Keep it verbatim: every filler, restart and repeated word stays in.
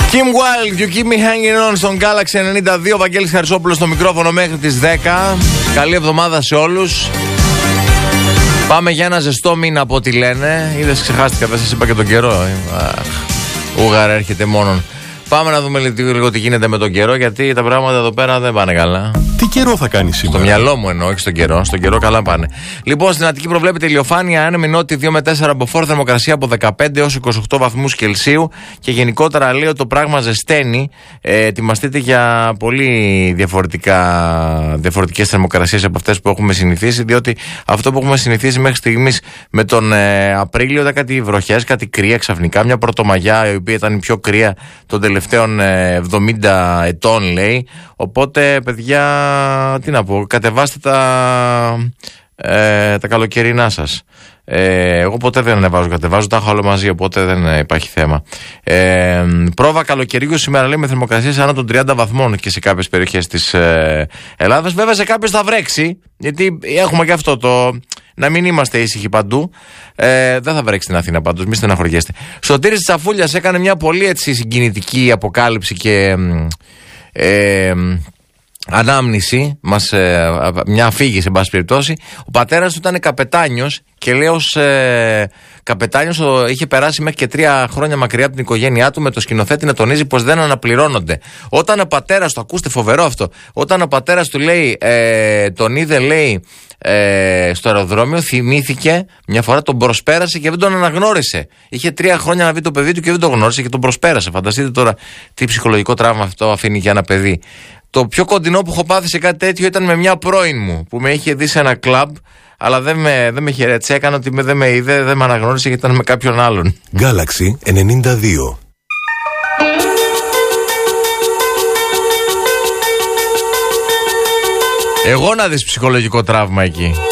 Kim Wilde, You Keep Me Hanging On στον Galaxy ενενήντα δύο. Βαγγέλης Χαρισόπουλος στο μικρόφωνο μέχρι τις δέκα. Καλή εβδομάδα σε όλους. Πάμε για ένα ζεστό μήνα από ό,τι λένε. Είδες, ξεχάστηκα, δεν σας είπα και τον καιρό. Ούγαρα έρχεται μόνον. Πάμε να δούμε λίγο τι γίνεται με τον καιρό, γιατί τα πράγματα εδώ πέρα δεν πάνε καλά. Τι καιρό θα κάνει σήμερα? Στο μυαλό μου εννοώ, όχι στον καιρό. Στον καιρό καλά πάνε. Λοιπόν, στην Αττική προβλέπεται ηλιοφάνεια, άνεμη νότια δύο με τέσσερα μποφόρ, θερμοκρασία από δεκαπέντε έως είκοσι οκτώ βαθμούς Κελσίου και γενικότερα λέω το πράγμα ζεσταίνει. Ε, ετοιμαστείτε για πολύ διαφορετικές θερμοκρασίες από αυτές που έχουμε συνηθίσει, διότι αυτό που έχουμε συνηθίσει μέχρι στιγμής με τον ε, Απρίλιο ήταν κάτι βροχές, κάτι κρύα ξαφνικά. Μια πρωτομαγιά η οποία ήταν η πιο κρύα των τελευταίων ε, εβδομήντα ετών, λέει. Οπότε, παιδιά, τι να πω, κατεβάστε τα, ε, τα καλοκαιρινά σας. Ε, εγώ ποτέ δεν ανεβάζω, κατεβάζω, τα έχω όλα μαζί, οπότε δεν υπάρχει θέμα. Ε, πρόβα καλοκαιρίου σήμερα, λέει, με θερμοκρασίες άνω των τριάντα βαθμών και σε κάποιες περιοχές της ε, Ελλάδας. Βέβαια, σε κάποιες θα βρέξει, γιατί έχουμε και αυτό το να μην είμαστε ήσυχοι παντού. Ε, δεν θα βρέξει στην Αθήνα πάντως, μη στεναχωριέστε. Σωτήρης Τσαφούλιας έκανε μια πολύ έτσι συγκινητική αποκάλυψη και ε, ανάμνηση, μας, ε, μια αφήγηση εν πάση περιπτώσει. Ο πατέρας του ήταν καπετάνιος και λέει ως ε, καπετάνιος είχε περάσει μέχρι και τρία χρόνια μακριά από την οικογένειά του, με το σκηνοθέτη να τονίζει πως δεν αναπληρώνονται. Όταν ο πατέρας του, ακούστε φοβερό αυτό, όταν ο πατέρας του λέει ε, τον είδε, λέει, Ε, στο αεροδρόμιο, θυμήθηκε μια φορά, τον προσπέρασε και δεν τον αναγνώρισε. Είχε τρία χρόνια να δει το παιδί του και δεν τον γνώρισε και τον προσπέρασε. Φανταστείτε τώρα τι ψυχολογικό τραύμα αυτό αφήνει για ένα παιδί. Το πιο κοντινό που έχω πάθει σε κάτι τέτοιο ήταν με μια πρώην μου που με είχε δει σε ένα κλαμπ, αλλά δεν με, δεν με χαιρέτησε. Έκανε ότι δεν με είδε, δεν με αναγνώρισε γιατί ήταν με κάποιον άλλον. Galaxy ενενήντα δύο. Εγώ να δεις ψυχολογικό τραύμα εκεί.